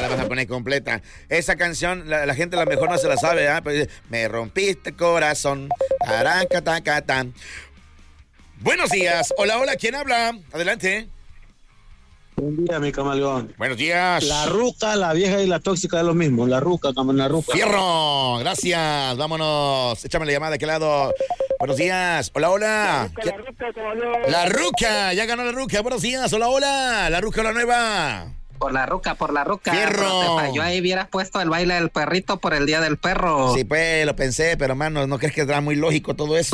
la vas a poner completa. Esa canción, la gente a lo mejor no se la sabe, ¿eh? Pero dice, me rompiste corazón. Taracatacatán. Buenos días. Hola, hola, ¿quién habla? Adelante. Buen día, mi camaleón. Buenos días. La ruca, la vieja y la tóxica es lo mismo. La ruca, la ruca. Fierro, gracias. Vámonos. Échame la llamada de qué lado. Buenos días. Hola, hola. La ruca, camaleón. La ruca, ya ganó la ruca. Buenos días. Hola, hola. La ruca, la nueva. Por la ruca. Fierro. Te falló, ahí hubieras puesto el baile del perrito por el Día del Perro. Sí, pues, lo pensé, pero, mano, ¿no crees que era muy lógico todo eso?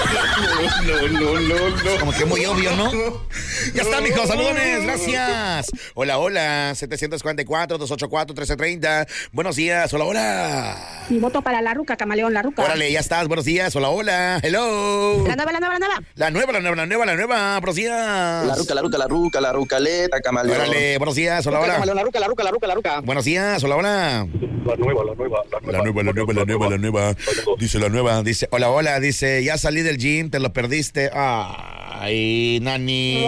No. Como que muy obvio, ¿no? Ya está, mijo, saludones, gracias. Hola, hola, 744-284-1330. Buenos días, hola, hola. Mi voto para la ruca, camaleón, la ruca. Órale, ya estás, buenos días, hola, hola, hello. La nueva. La nueva, buenos días. La rucaleta, camaleón. Órale, buenos días, hola, hola. Camaleón, la ruca. Buenos días, hola, hola. La nueva. La nueva. Dice la nueva, dice, hola, hola, dice, ya salí del gym, te lo perdiste. Ay, Nani.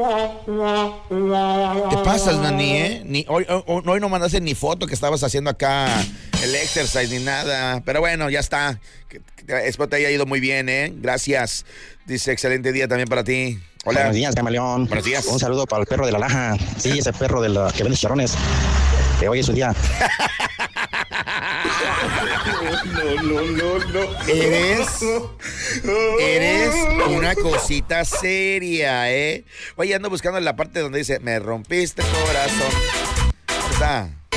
¿Qué pasas, Nani, hoy no mandaste ni foto que estabas haciendo acá el exercise ni nada. Pero bueno, ya está. Espero te haya ido muy bien, Gracias. Dice, excelente día también para ti. Hola. Buenos días, camaleón. Buenos días. Un saludo para el perro de la Laja. Sí, ese perro de la que vende chicharrones. Que hoy es su día. No. Eres una cosita seria, Oye, ando buscando la parte donde dice, me rompiste corazón. ¿Dónde está?